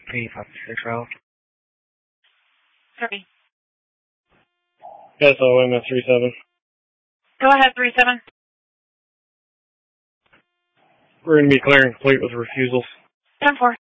P56 route. 30. Yes, OMS 37. Go ahead, 37. We're going to be clear and complete with refusals. 10-4.